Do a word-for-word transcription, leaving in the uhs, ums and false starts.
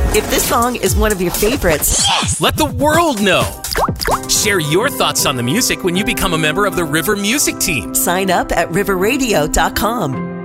If this song is one of your favorites, let the world know. Share your thoughts on the music when you become a member of the River Music Team. Sign up at river radio dot com.